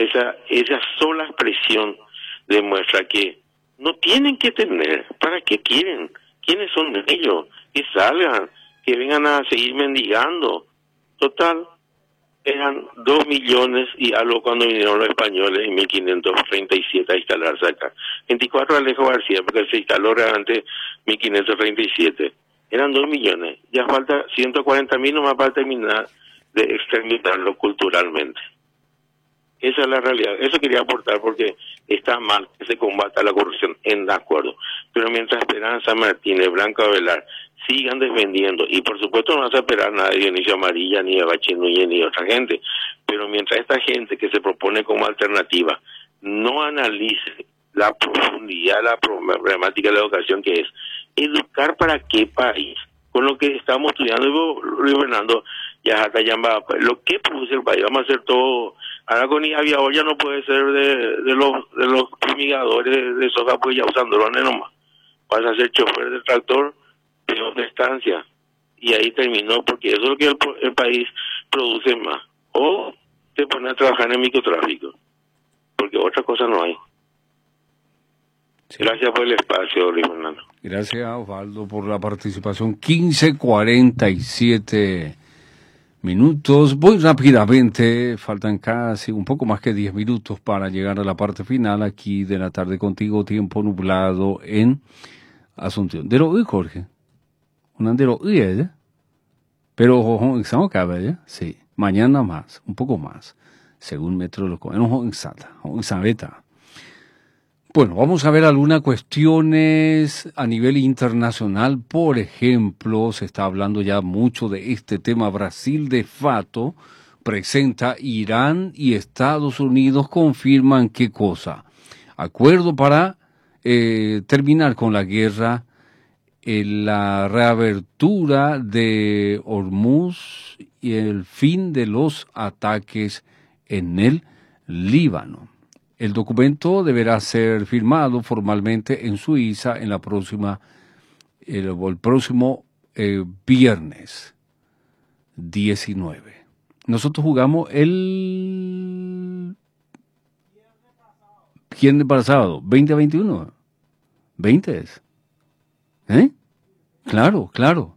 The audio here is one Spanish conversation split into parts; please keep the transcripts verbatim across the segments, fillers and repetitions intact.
Esa, esa sola expresión demuestra que no tienen que tener. ¿Para qué quieren? ¿Quiénes son ellos? Que salgan, que vengan a seguir mendigando. Total, eran dos millones y algo cuando vinieron los españoles en mil quinientos treinta y siete a instalarse acá. veinticuatro Alejo García, porque se instaló realmente mil quinientos treinta y siete. Eran dos millones. Ya falta ciento cuarenta mil nomás para terminar de exterminarlo culturalmente. Esa es la realidad. Eso quería aportar porque está mal que se combata la corrupción, en acuerdo. Pero mientras Esperanza Martínez, Blanca Velar sigan defendiendo, y por supuesto no vas a esperar nada de Dionisio Amarilla, ni de Bachi Núñez, ni de otra gente, pero mientras esta gente que se propone como alternativa no analice la profundidad, la problemática de la educación, que es educar para qué país, con lo que estamos estudiando, Luis Fernando, ya hasta llama, lo que produce el país, vamos a hacer todo. Ahora con Aviador ya no puede ser de, de los de los fumigadores de, de soja, pues ya usan drones nomás. Vas a ser chofer de tractor de otra estancia. Y ahí terminó, porque eso es lo que el, el país produce más. O te pones a trabajar en el microtráfico, porque otra cosa no hay. Sí. Gracias por el espacio, Luis Fernando. Gracias, Osvaldo, por la participación. quince cuarenta y siete minutos. Voy rápidamente, faltan casi un poco más que diez minutos para llegar a la parte final aquí de la tarde contigo, tiempo nublado en Asunción. De lo hoy, Jorge. Un de lo hoy, ¿eh? Pero estamos acá, ¿eh? Sí. Mañana más, un poco más, según Metro Loco. En Sata, en Sabeta. Bueno, vamos a ver algunas cuestiones a nivel internacional. Por ejemplo, se está hablando ya mucho de este tema. Brasil de fato presenta Irán y Estados Unidos confirman qué cosa. Acuerdo para eh, terminar con la guerra, eh, la reabertura de Hormuz y el fin de los ataques en el Líbano. El documento deberá ser firmado formalmente en Suiza en la próxima, el, el próximo eh, viernes diecinueve. Nosotros jugamos el viernes pasado, veinte a veintiuno. veinte es. ¿Eh? Claro, claro.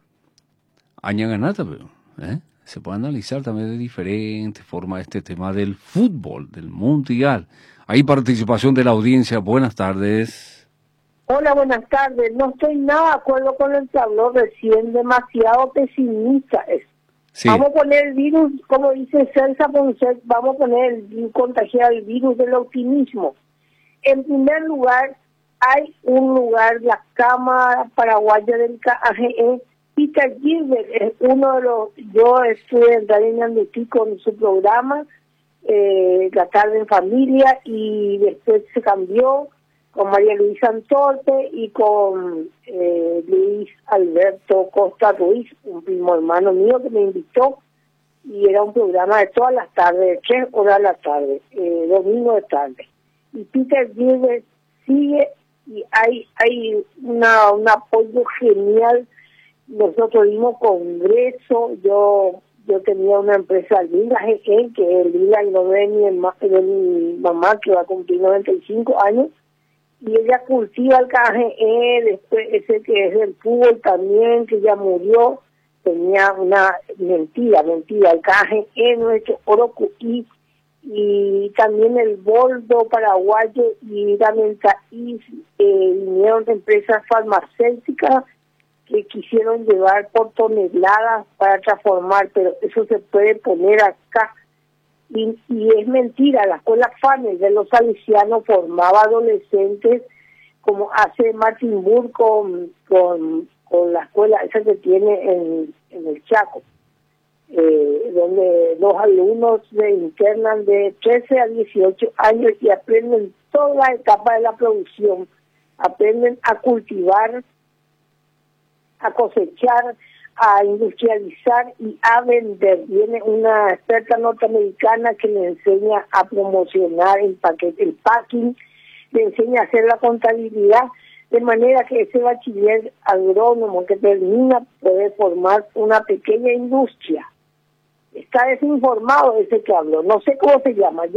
Aña ganata, pero, ¿eh? Se puede analizar también de diferentes formas este tema del fútbol, del mundial. Hay participación de la audiencia. Buenas tardes. Hola, buenas tardes. No estoy nada de acuerdo con el que habló recién, demasiado pesimista es. Sí. Vamos a poner el virus, como dice Celsa Ponce, vamos a poner el contagiar el virus del optimismo. En primer lugar, hay un lugar, la Cámara Paraguaya del K A G E. Peter Gilbert es uno de los, yo estuve en Radio Ñandutí con su programa, eh, La Tarde en Familia, y después se cambió con María Luisa Antorte y con eh, Luis Alberto Costa Ruiz, un primo hermano mío que me invitó, y era un programa de todas las tardes, de tres horas de la tarde, eh, domingo de tarde. Y Peter Gilbert sigue, y hay hay una un apoyo genial. Nosotros dimos congreso, yo yo tenía una empresa, Lila G E, que es Lila y no de mi, de mi mamá, que va a cumplir noventa y cinco años, y ella cultiva el K G E, después ese que es del fútbol también, que ya murió, tenía una mentira, mentira, el K G E, nuestro Orocuí, y también el Boldo paraguayo y la Mentaís, eh, vinieron de empresas farmacéuticas que quisieron llevar por toneladas para transformar, pero eso se puede poner acá. Y, y es mentira, la escuela Fanel de los salesianos formaba adolescentes, como hace Martin Burr con, con, con la escuela esa que tiene en, en el Chaco, eh, donde los alumnos se internan de trece a dieciocho años y aprenden toda la etapa de la producción, aprenden a cultivar, a cosechar, a industrializar y a vender. Viene una experta norteamericana que le enseña a promocionar el paquete, el packing, le enseña a hacer la contabilidad, de manera que ese bachiller agrónomo que termina puede formar una pequeña industria. Está desinformado ese que habló, no sé cómo se llama.